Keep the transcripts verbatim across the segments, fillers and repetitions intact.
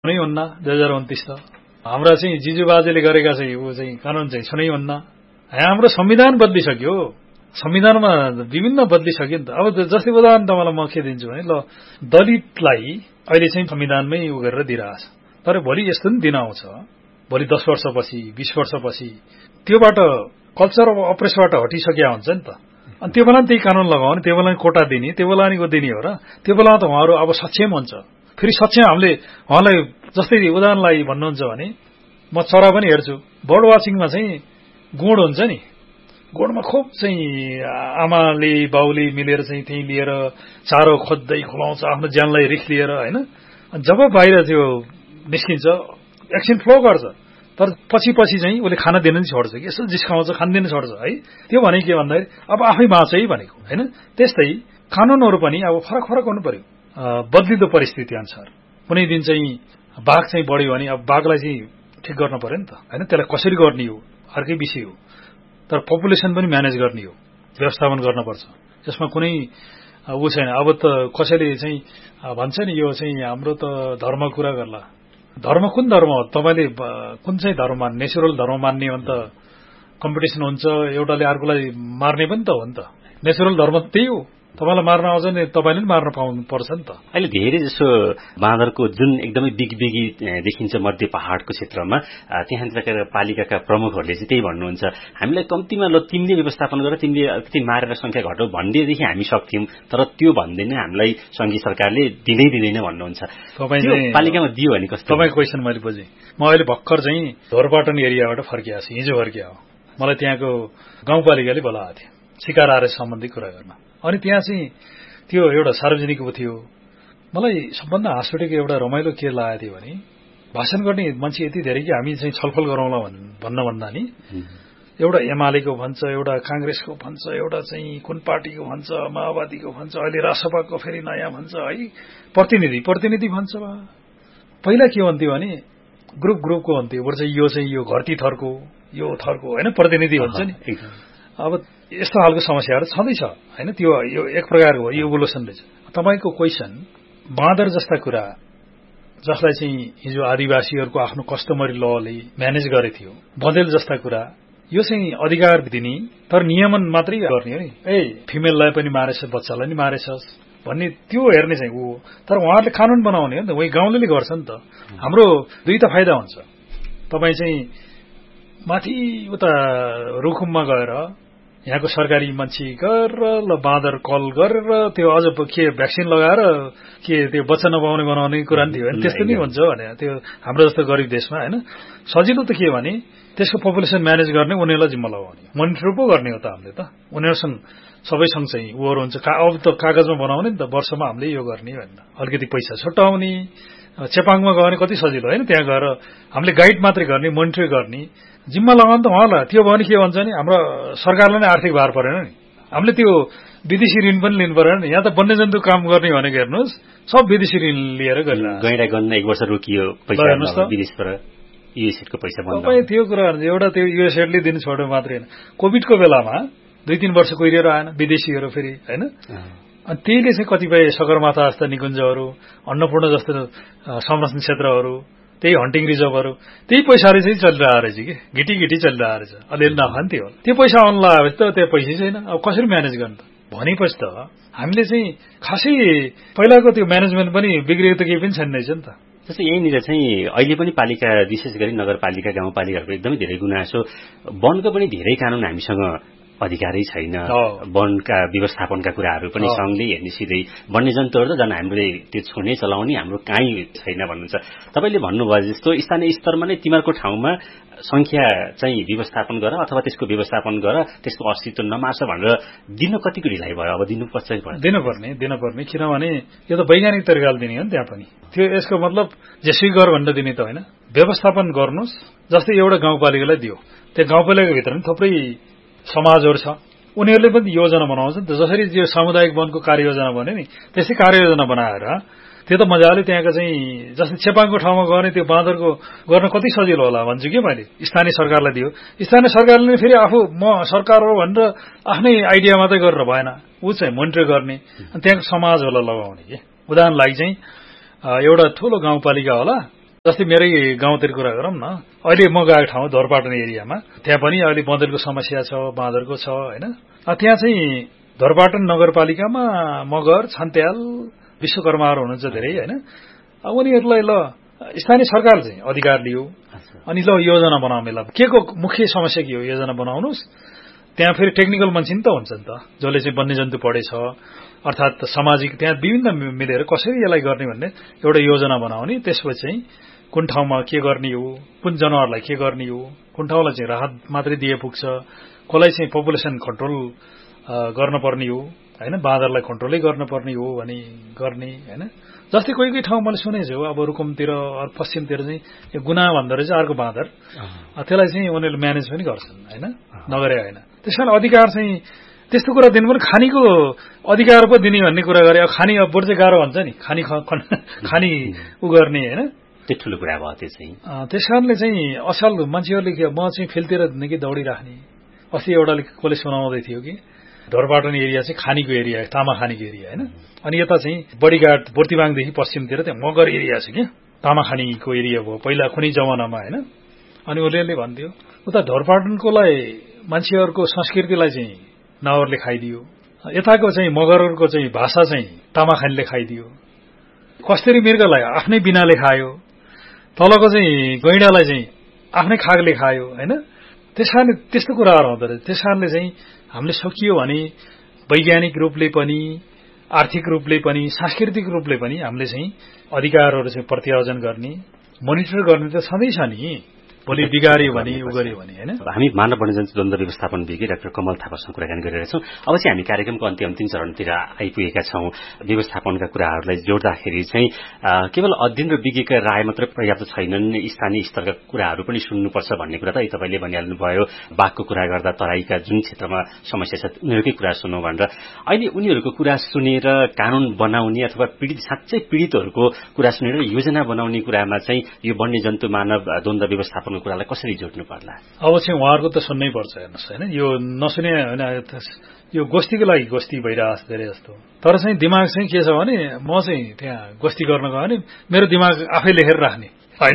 नै हुन्न दुई हजार उन्तिस त हाम्रा चाहिँ जिजुबाजेले गरेका चाहिँ ऊ चाहिँ कानून चाहिँ छुनै हुन्न। हाम्रो संविधान बदलिसक्यो, संविधानमा विभिन्न बदलिसक्यो नि त। अब जस्तै उदाहरण तपाईँलाई म के दिन्छु भने ल दलितलाई अहिले चाहिँ संविधानमै उ गरेर दिइरहेछ, तर भोलि यस्तो पनि दिन आउँछ, भोलि दस वर्षपछि बीस वर्षपछि त्योबाट कल्चर अफ अप्रेसबाट हटिसक्या हुन्छ नि त। अनि त्यो बेला त्यही कानून लगाउने, त्यो बेला कोटा दिने, त्यो बेला नि दिने हो र। त्यो बेला त उहाँहरू अब सक्षम हुन्छ। फेरि सक्षम हामीले उहाँलाई जस्तै उदाहरणलाई भन्नुहुन्छ भने म चरा पनि हेर्छु, बर्ड वाचिङमा चाहिँ गुण हुन्छ नि, गुणमा खुब चाहिँ आमाले बाउले मिलेर चाहिँ त्यही लिएर चारो खोज्दै खुलाउँछ आफ्नो ज्यानलाई रिस्क लिएर होइन। जब बाहिर त्यो निस्किन्छ एकछिन फ्लो गर्छ, तर पछि पछि चाहिँ उसले खाना दिन नि छोड्छ कि यसो जिस्काउँछ, खान छोड्छ है। त्यो भने के भन्दाखेरि अब आफै बाँच है भनेको होइन। त्यस्तै कानूनहरू पनि अब फरक फरक हुनु पर्यो बदलिदो परिस्थिति अनुसार। कुनै दिन चाहिँ बाघ चाहिँ बढ्यो भने अब बाघलाई चाहिँ ठिक गर्न पर्यो नि त होइन, त्यसलाई कसरी गर्ने हो अर्कै विषय हो, तर पपुलेसन पनि म्यानेज गर्ने हो, व्यवस्थापन गर्नुपर्छ। यसमा कुनै ऊ छैन। अब त कसैले चाहिँ भन्छ नि यो चाहिँ हाम्रो त धर्म कुरा गर्ला, धर्म कुन धर्म हो तपाईँले कुन चाहिँ धर्म मान्ने, नेचुरल धर्म मान्ने हो भने त कम्पिटिसन हुन्छ, एउटाले अर्कोलाई मार्ने पनि त हो नि त। नेचुरल धर्म त्यही हो, तपाईँलाई मार्न आउँछ नि तपाईँले पनि मार्न पाउनु पर्छ नि त। अहिले धेरै जसो बाँदरको जुन एकदमै बिगबिगी देखिन्छ मध्य पहाडको क्षेत्रमा, त्यहाँका पालिकाका प्रमुखहरूले चाहिँ त्यही भन्नुहुन्छ, हामीलाई कम्तीमा ल तिमीले व्यवस्थापन गर, तिमीले अलिकति मारेर संख्या घटाउ भन्नेदेखि हामी सक्थ्यौं, तर त्यो भन्दैन हामीलाई संघीय सरकारले दिँदै दिँदैन भन्नुहुन्छ। तपाईँ पालिकामा दियो भने कस्तो? तपाईँको क्वेसन मैले बुझेँ। म अहिले भर्खर चाहिँ ढोरपाटन एरियाबाट फर्किएको छु, हिजो फर्किया हो। मलाई त्यहाँको गाउँपालिकाले बोलाएको थियो शिकार आदेश सम्बन्धी कुरा गर्न। अनि त्यहाँ चाहिँ त्यो एउटा सार्वजनिक उ थियो। मलाई सबभन्दा हाँस उठेको एउटा रमाइलो के लागेको थियो भने भाषण गर्ने मान्छे यति धेरै कि हामी चाहिँ छलफल गरौँला भन्न भन्दा नि एउटा एमालेको भन्छ, एउटा कांग्रेसको भन्छ, एउटा चाहिँ कुन पार्टीको भन्छ, माओवादीको भन्छ, अहिले रासपाको फेरि नयाँ भन्छ है, प्रतिनिधि प्रतिनिधि भन्छ। पहिला के भन्थ्यो भने ग्रुप ग्रुपको भन्थ्यो, बरु चाहिँ यो चाहिँ यो घरती थरको यो थरको होइन प्रतिनिधि भन्छ नि। अब यस्तो खालको समस्याहरू छँदैछ होइन। त्यो यो एक प्रकारको यो इभोल्युसन रहेछ। तपाईँको क्वेसन बाँदर जस्ता कुरा जसलाई चाहिँ हिजो आदिवासीहरूको आफ्नो कस्टमरी लले म्यानेज गरे थियो, बँदेल जस्ता कुरा, यो चाहिँ अधिकार दिने तर नियमन मात्रै गर्ने हो नि। ए फिमेललाई पनि मारेछ, बच्चालाई नि मारेछस् भन्ने त्यो हेर्ने चाहिँ ऊ, तर उहाँहरूले कानून बनाउने हो नि त, वही गाउँले गर्छ नि त। हाम्रो दुई त फाइदा हुन्छ। तपाईँ चाहिँ माथि उता रुकुममा गएर यहाँको सरकारी मान्छे गरेर ल बाँदर कल गरेर त्यो अझ के भ्याक्सिन लगाएर के त्यो बच्चा नपाउने बनाउने कुरा नि थियो होइन। त्यस्तो नै हुन्छ भने त्यो हाम्रो जस्तो गरिब देशमा होइन। सजिलो त के भने त्यसको पपुलेसन म्यानेज गर्ने उनीहरूलाई जिम्मा लगाउने, मोनिटर पो गर्ने हो त हामीले त। उनीहरूसँग सबैसँग चाहिँ उहरू हुन्छ। अब त कागजमा बनाउने नि त, वर्षमा हामीले यो गर्ने होइन, अलिकति पैसा छुट्याउने। चेपाङमा गयो भने कति सजिलो होइन, त्यहाँ गएर हामीले गाइड मात्रै गर्ने, मोनिटर गर्ने, जिम्मा लगाउनु त उहाँलाई। त्यो भयो भने के भन्छ नि हाम्रो सरकारलाई नै आर्थिक भार परेन नि। हामीले त्यो विदेशी ऋण पनि लिनु परेन नि। यहाँ त वन्यजन्तु काम गर्ने भनेको हेर्नुहोस् सब विदेशी ऋण लिएर गरिरहेको। गैँडा गन्न एक वर्ष रोकियो पैसा विदेशबाट, युएसएडको पैसा बन्द। तपाईँ त्यो कुराहरू एउटा त्यो युएसएडले दिनु छोड्यो मात्रै होइन, कोभिडको बेलामा दुई तीन वर्ष कुहिरेर आएन विदेशीहरू फेरि होइन। अनि त्यहीले चाहिँ कतिपय सगरमाथा जस्ता निकुञ्जहरू, अन्नपूर्ण जस्तो संरक्षण क्षेत्रहरू, त्यही हन्टिङ रिजर्भहरू, त्यही पैसाले चाहिँ चलिरहेको रहेछ कि घिटी घिटी चलिरहेको रहेछ। अलिअलि नखान्थ्यो होला, त्यो पैसा आउनु लगाएपछि त त्यो पैसा छैन। अब कसरी म्यानेज गर्नु त भनेपछि त हामीले चाहिँ खासै पहिलाको त्यो म्यानेजमेन्ट पनि बिग्रेको त केही पनि छैन रहेछ नि त। जस्तै यहीँनिर चाहिँ अहिले पनि पालिका विशेष गरी नगरपालिका गाउँपालिकाहरूको एकदमै धेरै गुनासो, वनको पनि धेरै कानून हामीसँग अधिकारै छैन, वनका व्यवस्थापनका कुराहरू पनि संघले हेर्ने सिधै वन्यजन्तुहरू त झन् हामीले त्यो छुने चलाउने हाम्रो काहीँ छैन भन्नुहुन्छ। तपाईँले भन्नुभयो जस्तो स्थानीय स्तरमा नै तिमीहरूको ठाउँमा संख्या चाहिँ व्यवस्थापन गर अथवा त्यसको व्यवस्थापन गर, त्यसको अस्तित्व नमार्छ भनेर दिन कतिको ढिलाइ भयो? अब दिनुपर्छ दिनुपर्ने दिनुपर्ने किनभने यो त वैज्ञानिक तरिकाले दिने हो नि। त्यहाँ पनि त्यो यसको मतलब जेसुकै गर भनेर दिने त होइन, व्यवस्थापन गर्नुहोस्। जस्तै एउटा गाउँपालिकालाई दियो, त्यो गाउँपालिकाभित्र पनि थुप्रै समाजहरू छ, उनीहरूले पनि योजना बनाउँछ नि त। जसरी यो सामुदायिक वनको कार्ययोजना बन्यो नि त्यसै कार्ययोजना बनाएर त्यो त मजाले त्यहाँको चाहिँ जस्तै चेपाङको ठाउँमा गयो भने त्यो बाँदरको गर्न कति सजिलो होला भन्छु कि मैले। स्थानीय सरकारलाई दियो, स्थानीय सरकारले फेरि आफू म सरकार हो भनेर आफ्नै आइडिया मात्रै गरेर भएन, ऊ चाहिँ मोनिटर गर्ने अनि त्यहाँको समाजहरूलाई लगाउने कि। उदाहरण लागि चाहिँ एउटा ठुलो गाउँपालिका होला, जस्तै मेरै गाउँतिर कुरा गरौँ न, अहिले म गएको ठाउँ धोरपाटन एरियामा, त्यहाँ पनि अहिले बँदेलको समस्या छ, बाँदरको छ होइन। त्यहाँ चाहिँ धोरपाटन नगरपालिकामा मगर, छन्त्याल, विश्वकर्माहरू हुनुहुन्छ धेरै होइन। उनीहरूलाई ल स्थानीय सरकार चाहिँ अधिकार लियो अनि ल योजना बनाउँ। ल के को मुख्य समस्या के हो, योजना बनाउनुहोस्। त्यहाँ फेरि टेक्निकल मान्छे नि त हुन्छ नि त, जसले चाहिँ वन्यजन्तु पढेछ, अर्थात् सामाजिक, त्यहाँ विभिन्न मिलेर कसरी यसलाई गर्ने भन्ने एउटा योजना बनाउने। त्यसपछि चाहिँ कुन ठाउँमा के गर्ने हो, कुन जनावरलाई के गर्ने हो, कुन ठाउँलाई चाहिँ राहत मात्रै दिए पुग्छ, कसलाई चाहिँ पपुलेसन कन्ट्रोल गर्न पर्ने हो होइन, बाँदरलाई कन्ट्रोलै गर्न पर्ने हो भने गर्ने होइन। जस्तै कोही कोही ठाउँ मैले सुनेको छु, अब रुकुमतिर पश्चिमतिर चाहिँ यो गुना भन्दो रहेछ अर्को बाँदर, त्यसलाई चाहिँ उनीहरूले म्यानेज पनि गर्छन् होइन, नगरे होइन। त्यस कारण अधिकार चाहिँ त्यस्तो कुरा दिनु पनि खानीको अधिकार पो दिने भन्ने कुरा गरे। अब खानी अब बढ्दै गाह्रो हुन्छ नि, खानी खानी उ गर्ने होइन, त्यो ठुलो कुरा भयो त्यो चाहिँ। त्यस कारणले चाहिँ असल मान्छेहरूले म चाहिँ फिल्डतिर निकै दौडिराख्ने। अस्ति एउटाले कसले सुनाउँदै थियो कि धोरपाटन एरिया चाहिँ खानीको एरिया, तामा खानीको एरिया होइन, अनि यता चाहिँ बडीघाट बोर्तिबाङदेखि पश्चिमतिर त्यहाँ मगर एरिया छ क्या, तामा खानीको एरिया भयो पहिला कुनै जमानामा होइन। अनि उसले भन्थ्यो उता धोरपाटनकोलाई मान्छेहरूको संस्कृतिलाई चाहिँ नावरले खाइदियो, यताको चाहिँ मगरहरूको चाहिँ भाषा चाहिँ तामा खानीले खाइदियो, कस्तरी मृगलाई आफ्नै बिनाले खायो, तलको चाहिँ गैँडालाई चाहिँ आफ्नै खागले खायो होइन। त्यस कारणले त्यस्तो कुराहरू हुँदो रहेछ। त्यस कारणले चाहिँ हामीले सकियो भने वैज्ञानिक रूपले पनि, आर्थिक रूपले पनि, सांस्कृतिक रूपले पनि हामीले चाहिँ अधिकारहरू चाहिँ प्रत्यायोजन गर्ने, मोनिटर गर्ने त छँदैछ नि। भोलि बिगार्यो भने उ गर्यो भने होइन। हामी मानव वन्यजन्तु द्वन्द्व व्यवस्थापन विज्ञ डाक्टर कमल थापासँग कुराकानी गरिरहेछौँ। अब चाहिँ हामी कार्यक्रमको अन्तिम अन्तिम चरणतिर आइपुगेका छौँ। व्यवस्थापनका कुराहरूलाई जोड्दाखेरि चाहिँ केवल अध्ययन र विज्ञका राय मात्रै पर्याप्त छैनन्, स्थानीय स्तरका कुराहरू पनि सुन्नुपर्छ भन्ने कुरा त तपाईँले भनिहाल्नुभयो। बाघको कुरा गर्दा तराईका जुन क्षेत्रमा समस्या छ उनीहरूकै कुरा सुनौँ भनेर अहिले उनीहरूको कुरा सुनेर कानून बनाउने अथवा पीडित साँच्चै पीडितहरूको कुरा सुनेर योजना बनाउने कुरामा चाहिँ यो वन्यजन्तु मानव द्वन्द्व व्यवस्थापन कुरालाई कसरी जोड्नु पर्ला? अब चाहिँ उहाँहरूको त सुन्नै पर्छ हेर्नुहोस् होइन। यो नसुने होइन, यो गोष्ठीको लागि गोष्ठी भइरहेको छ धेरै जस्तो। तर चाहिँ दिमाग चाहिँ के छ भने म चाहिँ त्यहाँ गोष्ठी गर्न गयो भने मेरो दिमाग आफै लेखेर राख्ने होइन।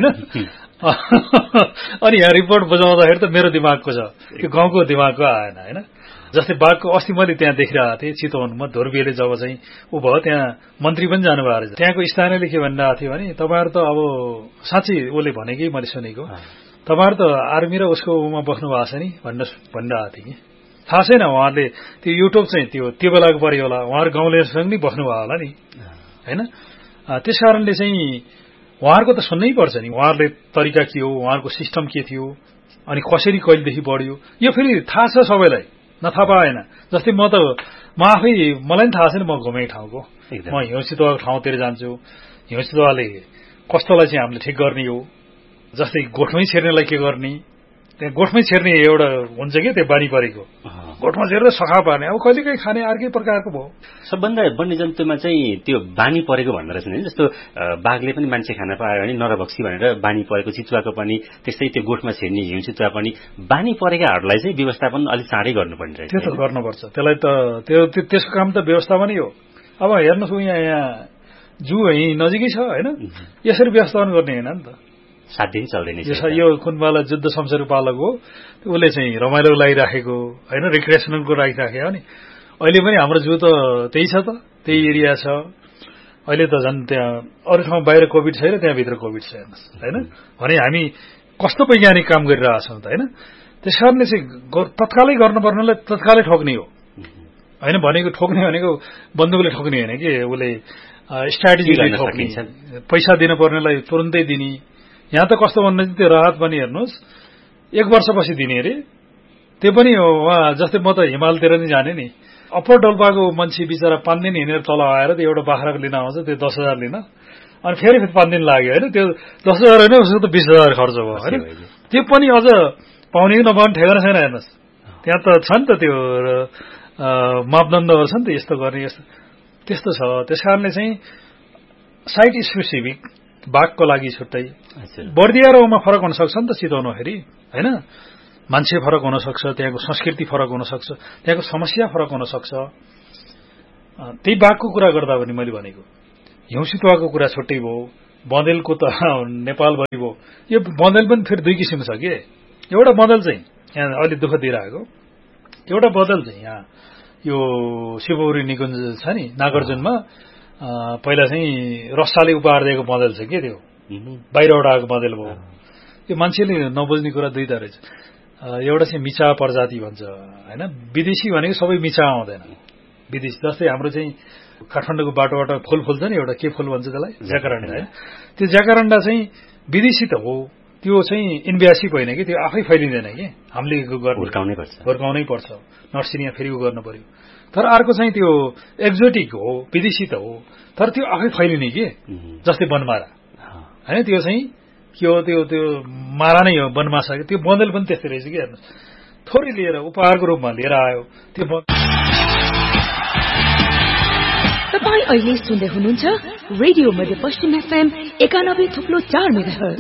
अनि यहाँ रिपोर्ट बुझाउँदाखेरि त मेरो दिमागको छ, त्यो गाउँको दिमागको आएन होइन। जस्तै बाघको अस्ति मैले त्यहाँ देखिरहेको थिएँ चितवनमा, धोरबिएले जब चाहिँ ऊ भयो त्यहाँ मन्त्री पनि जानुभएको रहेछ। त्यहाँको स्थानीयले के भनिरहेको थियो भने तपाईँहरू त अब साँच्चै उसले भनेकै मैले सुनेको, तपाईँहरू त आर्मी र उसको उमा बस्नु भएको छ नि भनेर भनिरहेको थियो कि। थाहा छैन उहाँहरूले त्यो युट्युब चाहिँ त्यो त्यो बेलाको पऱ्यो होला, उहाँहरू गाउँलेहरूसँग नि बस्नुभयो होला नि होइन। त्यस कारणले चाहिँ उहाँहरूको त सुन्नै पर्छ नि, उहाँहरूले तरिका के हो, उहाँहरूको सिस्टम के थियो, अनि कसरी कहिलेदेखि बढ्यो यो फेरि थाहा छ सबैलाई, नथाहा पाएन। जस्तै म त म आफै मलाई पनि थाहा छैन, म घुमेको ठाउँको, म हिउँसितुवाको ठाउँतिर जान्छु, हिउँसितुवाले कस्तोलाई चाहिँ हामीले ठिक गर्ने हो। जस्तै गोठमै छिर्नेलाई के गर्ने, त्यहाँ गोठमै छिर्ने एउटा हुन्छ कि त्यो बानी परेको, गोठमा छिरेर सखा पार्ने, अब कहिले काहीँ खाने अर्कै प्रकारको भयो। सबभन्दा वन्यजन्तुमा चाहिँ त्यो बानी परेको भन्दो रहेछ नि, जस्तो बाघले पनि मान्छे खान पायो भने नरभक्षी भनेर बानी परेको, चितुवाको पनि त्यस्तै, त्यो गोठमा छिर्ने हिउँ चितुवा पनि बानी परेकाहरूलाई चाहिँ व्यवस्थापन अलिक चाँडै गर्नुपर्ने रहेछ। त्यो त गर्नुपर्छ, त्यसलाई त त्यो त्यसको काम त व्यवस्थापनै हो। अब हेर्नुहोस् यहाँ यहाँ जू यहीँ नजिकै छ होइन, यसरी व्यवस्थापन गर्ने होइन नि त, सात दिन चल्दैन। यो कुन बेला जुद्ध शमशेर पालक हो, उसले चाहिँ रमाइलो लागिराखेको होइन, रिक्रिएसनलको राखिराखेको हो नि। अहिले पनि हाम्रो जू त त्यही छ त, त्यही एरिया छ। अहिले त झन् त्यहाँ अरू ठाउँ बाहिर कोभिड छैन, त्यहाँभित्र कोभिड छ हेर्नुहोस् होइन। भने हामी कस्तो वैज्ञानिक काम गरिरहेछौँ त होइन। त्यस कारणले चाहिँ तत्कालै गर्नुपर्नेलाई तत्कालै ठोक्ने हो होइन, भनेको ठोक्ने भनेको बन्दुकले ठोक्ने होइन कि, उसले स्ट्राटेजीले ठोक्ने, पैसा दिनुपर्नेलाई तुरन्तै दिने। यहाँ त कस्तो भन्नु त्यो राहत पनि हेर्नुहोस् एक वर्षपछि दिने अरे, त्यो पनि उहाँ जस्तै म त हिमालतिर नि जाने नि, अप्पर डोल्पाको मान्छे बिचरा पाँच दिन हिँडेर तल आएर त्यो एउटा बाख्राको लिन आउँछ, त्यो दस हजार लिन, अनि फेरि फेरि पाँच दिन लाग्यो होइन। त्यो दस हजार होइन उसको त बिस हजार खर्च भयो होइन। त्यो पनि अझ पाउने कि नपाउने ठेगाना छैन हेर्नुहोस्। त्यहाँ त छ नि त त्यो मापदण्डहरू छ नि त, यस्तो गर्ने यस्तो त्यस्तो छ। त्यस कारणले चाहिँ साइट स्पेसिफिक बाघको लागि छुट्टै, बर्दिया र उमा फरक हुनसक्छ नि त चितवनखेरि होइन। मान्छे फरक हुनसक्छ, त्यहाँको संस्कृति फरक हुनसक्छ, त्यहाँको समस्या फरक हुनसक्छ। त्यही बाघको कुरा गर्दा पनि मैले भनेको हिउँसितुवाको कुरा छुट्टै भयो, बँदेलको त नेपालभरि भयो। यो बँदेल पनि फेरि दुई किसिम छ के। एउटा बँदेल चाहिँ यहाँ अलि दुःख दिइरहेको, एउटा बँदेल चाहिँ यहाँ यो शिवपुरी निकुञ्ज छ नि नागार्जुनमा पहिला चाहिँ रसाले उपहार दिएको बँदेल छ के, त्यो बाहिरबाट आएको बँदेल भयो। त्यो मान्छेले नबुझ्ने कुरा दुईटा रहेछ। एउटा चाहिँ मिचा प्रजाति भन्छ होइन, विदेशी भनेको सबै मिचा आउँदैन। विदेशी जस्तै हाम्रो चाहिँ काठमाडौँको बाटोबाट फुल फुल्छ नि, एउटा के फुल भन्छ त्यसलाई, ज्याकरान्डा है। त्यो ज्याकरान्डा चाहिँ विदेशी त हो, त्यो चाहिँ इन्भ्यासिभ होइन कि, त्यो आफै फैलिँदैन कि, हामीले हुर्काउनै पर्छ हुर्काउनै पर्छ नर्सरीमा फेरि उ गर्नु पर्यो। तर अर्को चाहिँ त्यो एक्जोटिक हो, विदेशी त हो तर त्यो आफै फैलिने कि, जस्तै बनमारा होइन, त्यो चाहिँ के हो, त्यो त्यो मारा नै हो बनमासा। त्यो बँदेल पनि त्यस्तै रहेछ कि, हेर्नुहोस् थोरै लिएर उपहारको रूपमा लिएर आयो त्यो। तपाईँ अहिले सुन्दै हुनुहुन्छ रेडियो मध्यपश्चिम एफएम एकानब्बे थुप्लो चार मेगाहर्ज।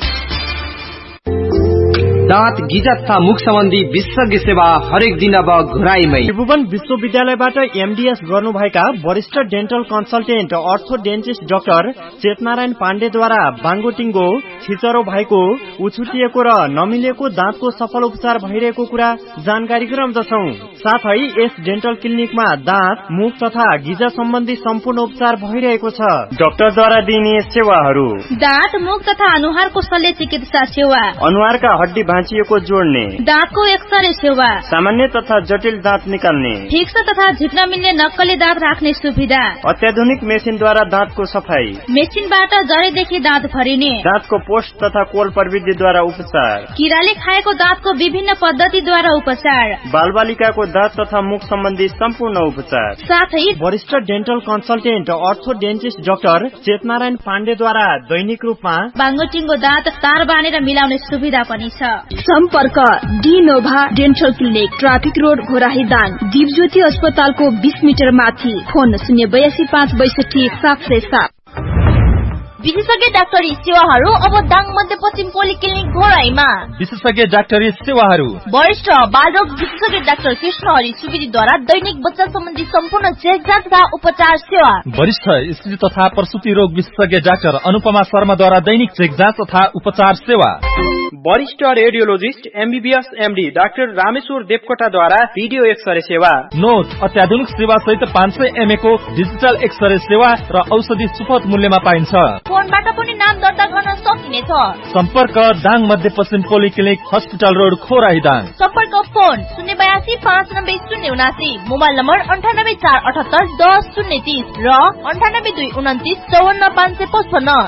दाँत गिजा तथा मुख सम्बन्धी विशेषज्ञ सेवा हरेक दिन अब घुराईमै। त्रिभुवन विश्वविद्यालयबाट एमडीएस गर्नुभएका वरिष्ठ डेन्टल कन्सल्टेन्ट अर्थोडेन्टिस्ट डाक्टर चेतनारायण पाण्डेद्वारा बाङ्गोटिङ्गो छिचरो भएको, उछुटिएको र नमिलेको दाँतको सफल उपचार भइरहेको कुरा जानकारी गराउँदछौं। साथै यस डेन्टल क्लिनिकमा दाँत, मुख तथा गिजा सम्बन्धी सम्पूर्ण उपचार भइरहेको छ। डाक्टरद्वारा दिइने सेवाहरू: दाँत, मुख तथा अनुहारको शल्य चिकित्सा सेवा, अनुहारका हड्डी भाँचिएको जोड्ने, दाँतको एक्सरे सेवा, सामान्य तथा जटिल दाँत निकाल्ने, फिक्स तथा झिक्न मिल्ने नक्कली दाँत राख्ने सुविधा, अत्याधुनिक मेसिनद्वारा दाँतको सफाई, मेसिनबाट जरेदेखि दाँत भरिने, दाँतको पोस्ट तथा कोल प्रविधिद्वारा उपचार, किराले खाएको दाँतको विभिन्न पद्धतिद्वारा उपचार, बालबालिकाको दाँत तथा मुख सम्बन्धी सम्पूर्ण उपचार, साथै वरिष्ठ डेन्टल कन्सल्टेन्ट अर्थोडेन्टिस्ट डाक्टर चेतनारायण पाण्डेद्वारा दैनिक रूपमा बाङ्गोटिङ्गो दाँत तार बानेर मिलाउने सुविधा पनि छ। सम्पर्क डिनोभा dental clinic, traffic road Ghorahi Dang, Dipjyoti अस्पतालको बीस मिटर माथि। फोन शून्य बयासी पाँच बैसठी सात सय सात। विशेषज्ञ डाक्टरी सेवाहरू अब दाङ मध्यपश्चिम पोलिक्लिनिक घोराईमा। विशेषज्ञ डाक्टरी सेवाहरू: वरिष्ठ बालरोग विशेषज्ञ डाक्टर कृष्ण हरि सुवेदीद्वारा दैनिक बच्चा सम्बन्धी सम्पूर्ण चेकजाँच तथा उपचार सेवा, वरिष्ठ स्त्री तथा प्रसुति रोग विशेषज्ञ डाक्टर अनुपमा शर्माद्वारा दैनिक चेकजाँच तथा उपचार सेवा, वरिष्ठ radiologist MBBS MD doctor Rameshwar देवकोटाद्वारा video x-ray सेवा, नोट अत्याधुनिक सेवा सहित पाँच सय एमए को डिजिटल एक्सरे सेवा र औषधि सुपथ मूल्यमा पाइन्छ। फोनबाट पनि नाम दर्ता गर्न सकिनेछ। सम्पर्क दाङ मध्यपश्चिम पोलिक्लिनिक हस्पिटल रोड खोराही दाङ। सम्पर्क फोन शून्य बयासी पाँच नब्बे शून्य उनासी, मोबाइल नम्बर अन्ठानब्बे चार अठहत्तर दस शून्य तीस र अन्ठानब्बे दुई उन्तिस चौवन्न पाँच सय पचपन्न।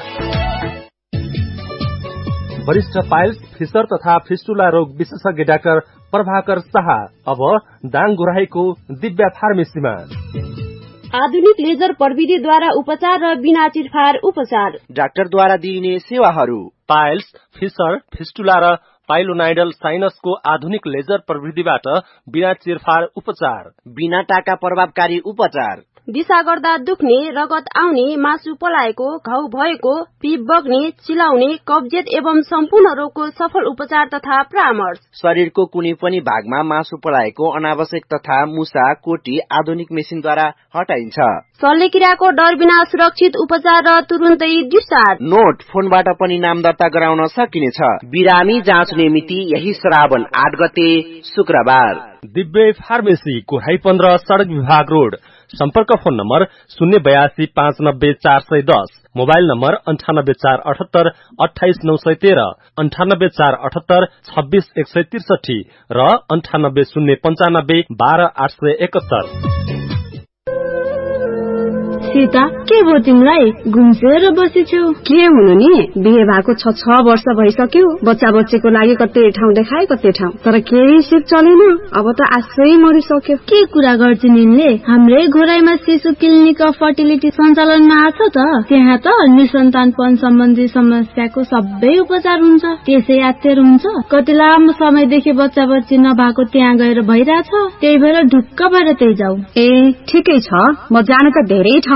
वरिष्ठ पाइल्स, फिसर तथा फिस्टुला रोग विशेषज्ञ डाक्टर प्रभाकर शाह अब दाङ घोराहीको दिव्या फार्मेसीमा। आधुनिक लेजर प्रविधिद्वारा उपचार र बिना चिरफार उपचार, डाक्टरद्वारा दिइने सेवाहरू: पाइल्स, फिसर, फिस्टुला र पाइलोनाइडल साइनसको आधुनिक लेजर प्रविधिबाट बिना चिरफार उपचार, बिना टाका प्रभावकारी उपचार, दिशा गर्दा दुख्ने, रगत आउने, मासु पलाएको, घाउ भएको, पिप बग्ने, चिलाउने, कब्जियत एवं सम्पूर्ण रोगको सफल उपचार तथा परामर्श, शरीरको कुनै पनि भागमा मासु पलाएको अनावश्यक तथा मुसा, कोटी आधुनिक मेसिनद्वारा हटाइन्छ। शल्यक्रियाको डर बिना सुरक्षित उपचार र तुरुन्तै डिस्चार्ज। नोट फोनबाट पनि नाम दर्ता गराउन सकिनेछ। बिरामी जाँच्ने मिति यही श्रावण आठ गते शुक्रबार। दिव्य फार्मेसी घोराही पन्ध्र सड़क विभाग रोड। सम्पर्क फोन नम्बर शून्य बयासी पाँच नब्बे चार सय दस, मोबाइल नम्बर अन्ठानब्बे चार अठहत्तर अठाइस नौ सय तेह्र, अन्ठानब्बे चार अठहत्तर छब्बीस एक सय त्रिसठी र अन्ठानब्बे शून्य पञ्चानब्बे बाह्र आठ सय एकहत्तर। सीता, के भयो तिमीलाई? घुम्सेर बसेछौ? के हुनु नि, बिहे भएको छ छ वर्ष भइसक्यो, बच्चा बच्चीको लागि कतै ठाउँ देखाए कतै ठाउँ, तर केही सिप चलेन। अब त आशै मरिसक्यो। के कुरा गर्छिन् यिनले? हाम्रै घोराईमा शिशु क्लिनिक अफ फर्टिलिटी सञ्चालनमा आछ त। त्यहाँ त निसन्तानपन सम्बन्धी समस्याको सबै उपचार हुन्छ। त्यसै यात्तेर हुन्छ। कति लामो समयदेखि बच्चा बच्ची नभएको त्यहाँ गएर भइरहेछ। त्यही भएर ढुक्क भएर त्यही जाऊ। ए, ठिकै छ, म जान त धेरै ठाउँ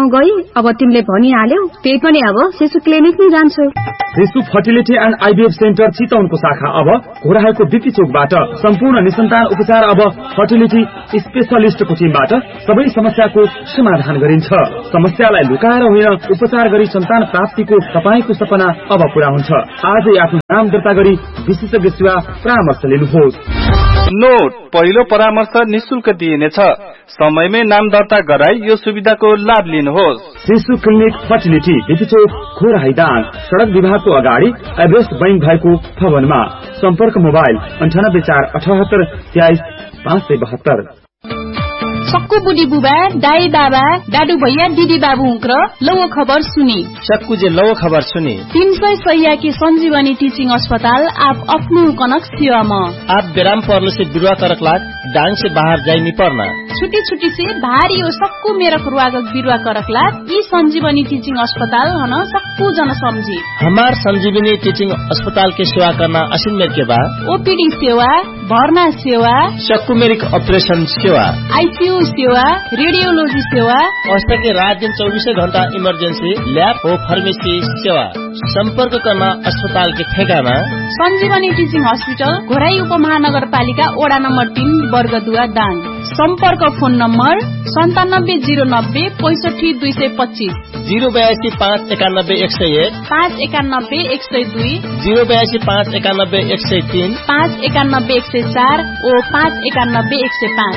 ठाउँ गई अब तिमीले भनिहाल्यौ त्यही पनि अब शिशु क्लिनिक नै जान्छौ। शिशु फर्टिलिटी एन्ड आइभीएफ सेन्टर चितवनको शाखा अब घोराहाको बिपी चोकबाट सम्पूर्ण निसन्तान उपचार अब फर्टिलिटी स्पेशलिस्टको टिमबाट सबै समस्याको समाधान गरिन्छ। समस्यालाई लुकाएर होइन उपचार गरी सन्तान प्राप्तिको तपाईको सपना अब पूरा हुन्छ। आजै आफ्नो नाम दर्ता गरी विशेषज्ञ सेवा परामर्श लिनुहोस्। नोट, पहिलो परामर्श निशुल्क दिइनेछ। समयमै नाम दर्ता गराई यो सुविधाको लाभ लिनुहोस्। शिशु क्लिनिक फर्टिलिटी बिपी चोक घोराहाइदाङ सड़क विभागको अगाडि एभरेस्ट बैंक भएको भवनमा। सम्पर्क मोबाइल अन्ठानब्बे चार अठहत्तर तेइस पाँच सय बहत्तर। सक्कु बुढी बुबा, दाई बाबा, दादू भैया, दिदी बाबू हुँक्र लौ खबर सुनी। सक्कु जे लौ खबर सुनी। तीन सय सैया की संजीवनी टीचिंग अस्पताल आप अपनु कनक सेवा में। आप बेराम पर्ने से बिरुवा करक लाग डांग से बाहर जाई नहीं पड़ना। छुट्टी छुट्टी से भारी और सक्कु मेरा रुवागक बिरुवा करक लाग ई संजीवनी टीचिंग अस्पताल हन सक्कु जन समझी। हमार संजीवनी टीचिंग अस्पताल के सेवा करना असिन मेर के बाद ओपीडी सेवा, भर्ना सेवा, सक्कु मेरिक ऑपरेशन सेवा, आईसीयू सेवा, रेडियोलॉजी सेवा, औषध के रात दिन चौबीसों घंटा इमरजेंसी लैब और फार्मेसी सेवा। संपर्क करना अस्पताल के ठेगाना संजीवनी टीचिंग हॉस्पिटल घोराई उपमहानगर पालिका ओडा नंबर तीन बर्गदुआ दाङ। संपर्क फोन नंबर संतानब्बे जीरो नब्बे पैंसठी दुई सय पच्चीस, जीरो बयासी पाँच एकानब्बे एक सय एक, पाँच एकानब्बे एक सय दुई, जीरो बयासी पाँच एकानब्बे एक सय तीन, पाँच एकानब्बे एक सय चार और पाँच एकानब्बे एक सय पाँच।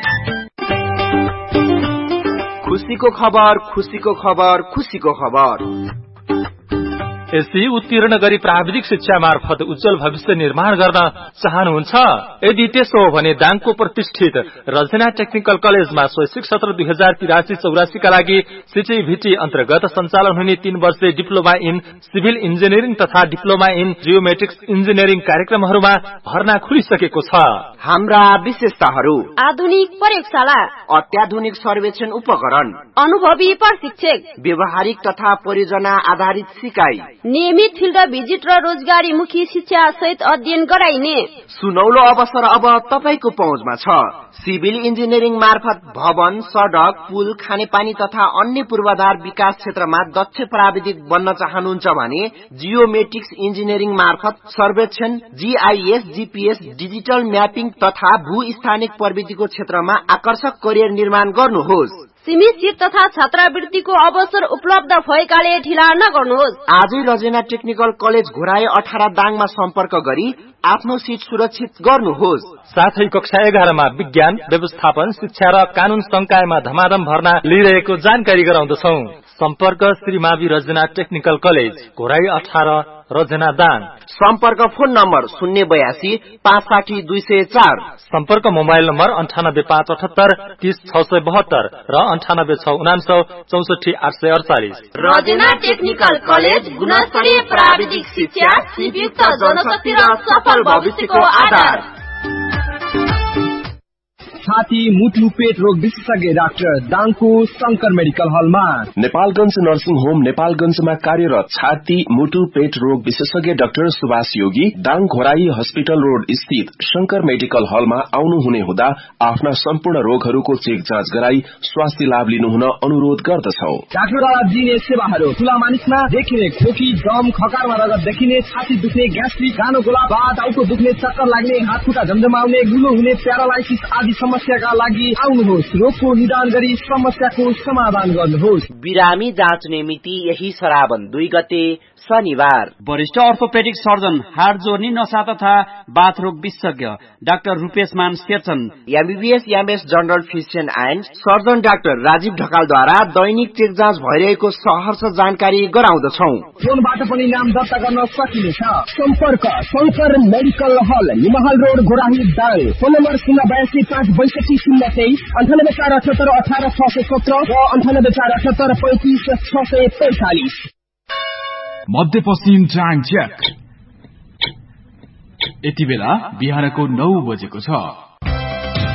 खुशीको खबर, खुशीको खबर, खुशीको खबर। एससी उत्तीर्ण गरी प्राविधिक शिक्षा मार्फत उज्जवल भविष्य निर्माण गर्न चाहनुहुन्छ? यदि त्यसो हो भने दाङको प्रतिष्ठित रजना टेक्निकल कलेजमा शैक्षिक सत्र दुई हजार तिरासी चौरासी का लागि सिटिभिटी अन्तर्गत सञ्चालन हुने तीन वर्षे डिप्लोमा इन सिभिल इन्जिनियरिङ तथा डिप्लोमा इन जियोमेट्रिक्स इन्जिनियरिङ कार्यक्रमहरूमा भर्ना खुलिसकेको छ। हाम्रा विशेषताहरू: आधुनिक प्रयोगशाला, अत्याधुनिक सर्वेक्षण उपकरण, अनुभवी प्रशिक्षक, व्यवहारिक तथा परियोजना आधारित सिकाइ, नियमित फिल्ड भिजिट र रोजगारीमुखी शिक्षा सहित अध्ययन गराइने सुनौलो अवसर अब तपाईको पहुँचमा छ। सिभिल इन्जिनियरिङ मार्फत भवन, सड़क, पुल, खानेपानी तथा अन्य पूर्वाधार विकास क्षेत्रमा दक्ष प्राविधिक बन्न चाहनुहुन्छ भने जियोमेट्रिक्स इन्जिनियरिङ मार्फत सर्वेक्षण, जीआईएस, जीपीएस, डिजिटल म्यापिङ तथा भू स्थानिक प्रविधिको क्षेत्रमा आकर्षक करियर निर्माण गर्नुहोस्। सीमित सीट तथा छात्रवृत्तिको अवसर उपलब्ध भएकाले ढिला नगर्नुहोस्। आजै रजेना टेक्निकल कलेज घोराई अठारह दाङमा सम्पर्क गरी आफ्नो सीट सुरक्षित गर्नुहोस्। साथै कक्षा एघारमा विज्ञान, व्यवस्थापन, शिक्षा र कानून संकायमा धमाधम भर्ना लिइरहेको जानकारी गराउँदछौ। सम्पर्क श्री मावि रजना टेक्निकल कलेज घोराई अठारह रजना दाङ। सम्पर्क फोन नम्बर शून्य बयासी पाँच साठी दुई सय चार। सम्पर्क मोबाइल नम्बर अन्ठानब्बे पाँच अठहत्तर तीस छ सय बहत्तर र अन्ठानब्बे छ उनान्सौ चौसठी आठ सय अडचालिस। रजना टेक्निकल कलेज गुणस्तरीय प्राविधिक शिक्षा, सिपयुक्त जनशक्ति र सफल भविष्यको आधार। छाती, मुटु, पेट रोग विशेषज्ञ डाक्टर दाङको शंकर मेडिकल हलमा। नेपालगंज नर्सिङ होम नेपालगंजमा कार्यरत छाती, मुटु, पेट रोग विशेषज्ञ डाक्टर सुभाष योगी दाङ घोराई हस्पिटल रोड स्थित शंकर मेडिकल हलमा आउनुहुने हुँदा आफ्ना सम्पूर्ण रोगहरूको चेक जाँच गराई स्वास्थ्य लाभ लिनुहुन अनुरोध गर्दछौ। डाक्टरद्वारा दिइने सेवाहरू: ठूला मानिसमा देखिने खोकी, दम, खकारमा रगत देखिने, छाती दुख्ने, ग्यास्ट्रिक, गानो गोला, टाउको दुख्ने, चक्कर लाग्ने, हात खुट्टा झमझमाउने, गुलो हुने, प्यारालाइसिस आदि समस्याका लागि आउनुहोस्। रोगको निदान गरी समस्याको समाधान गर्नुहोस्। बिरामी जाँच्ने मिति यही श्रावण दुई गते शनिबार। वरिष्ठ अर्थोपेडिक सर्जन, हाड जोर्नी, नसा तथा बाथरोग विशेषज्ञ डाक्टर रूपेश मान Sherchan, MBBS MS general physician and surgeon doctor Rajiv ढकालद्वारा Dainik check जाँच भइरहेको सहर्ष जानकारी गराउँदछौ। फोनबाट पनि नाम दर्ता गर्न सकिनेछ। सम्पर्क शंकर मेडिकल हल, निमहल road, Ghorahi Dang. Phone number शून्य बयासी पाँच बैसठी शून्य तेइस, अन्ठानब्बे चार अठहत्तर अठार छ सय सत्र र अन्ठानब्बे चार अठहत्तर पैंतिस छ सय पैंतालिस। मध्यपश्चिम टाइम चेक। यति बेला बिहानको नौ बजेको छ।